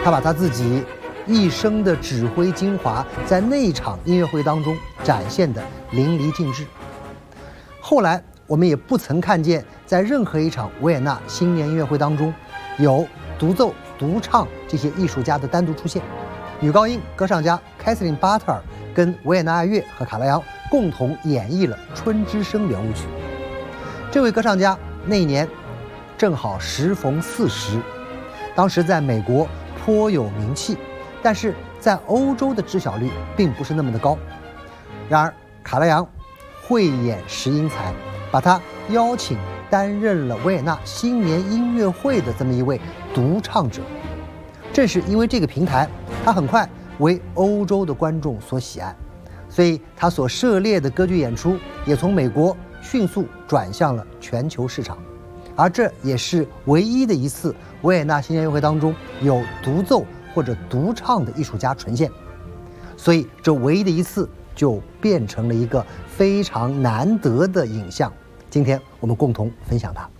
他把他自己一生的指挥精华在那场音乐会当中展现得淋漓尽致。后来我们也不曾看见在任何一场维也纳新年音乐会当中有独奏、独唱这些艺术家的单独出现。女高音歌唱家凯瑟琳·巴特尔跟维也纳爱乐和卡拉扬共同演绎了《春之声》圆舞曲。这位歌唱家那一年正好时逢40，当时在美国颇有名气，但是在欧洲的知晓率并不是那么的高。然而卡拉扬慧眼识英才，把他邀请担任了维也纳新年音乐会的这么一位独唱者。正是因为这个平台，他很快为欧洲的观众所喜爱，所以他所涉猎的歌剧演出也从美国迅速转向了全球市场。而这也是唯一的一次维也纳新年音乐会当中有独奏或者独唱的艺术家呈现，所以这唯一的一次就变成了一个非常难得的影像。今天我们共同分享它。